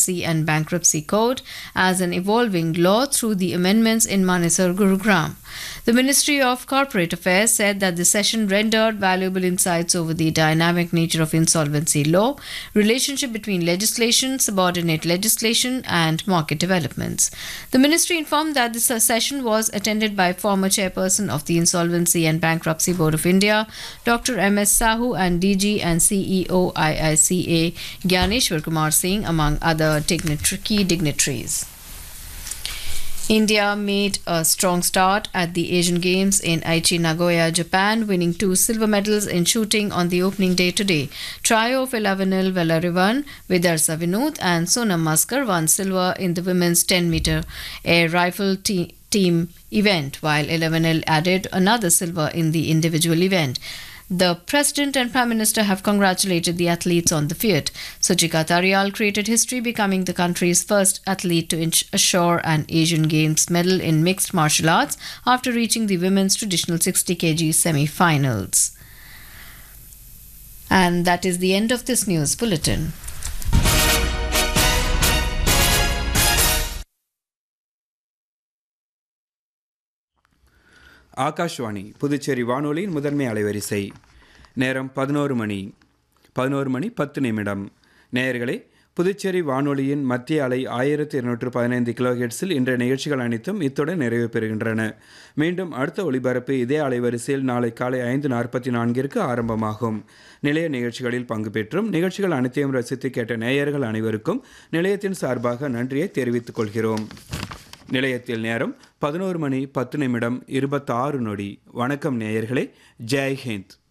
Insolvency and Bankruptcy Code as an evolving law through the amendments in Manesar, Gurugram. The Ministry of Corporate Affairs said that the session rendered valuable insights over the dynamic nature of insolvency law, relationship between legislation, subordinate legislation, and market developments. The ministry informed that this session was attended by former chairperson of the Insolvency and Bankruptcy Board of India, Dr. M.S. Sahu, and DG and CEO IICA Gyaneshwar Kumar Singh, among other key dignitaries. India made a strong start at the Asian Games in Aichi, Nagoya, Japan, winning 2 silver medals in shooting on the opening day today. Trio of 11 Vellarivan, Vidarsa Vinod and Sonam Maskar won silver in the women's 10-meter air rifle team event, while 11L added another silver in the individual event. The President and Prime Minister have congratulated the athletes on the feat. Suchika Tarial created history, becoming the country's first athlete to assure an Asian Games medal in mixed martial arts after reaching the women's traditional 60 kg semi-finals. And that is the end of this news bulletin. Akashvani Puducherry வானொலியின் முதன்மை அலைவரிசை. நேரம் 11 மணி 10 நிமிடம். நேயர்களே, புதுச்சேரி வானொலியின் மத்திய அலை 1215 கிலோஹெர்ட்ஸில் இன்றைய நிகழ்ச்சிகள் அனைத்தும் இத்துடன் நிறைவு பெறுகின்றன. மீண்டும் அடுத்த ஒலிபரப்பு இதே அலைவரிசையில் நாளை காலை 5:44 ஆரம்பமாகும். நிலைய நிகழ்ச்சிகளில் பங்கு பெற்றும் நிகழ்ச்சிகள் அனைத்தையும் ரசித்து கேட்ட நேயர்கள் அனைவருக்கும் நிலையத்தின் சார்பாக நன்றியை தெரிவித்துக் கொள்கிறோம். நிலையத்தில் நேரம் 11 மணி 10 நிமிடம் 26 நொடி. வணக்கம் நேயர்களே, ஜெய் ஹிந்த்.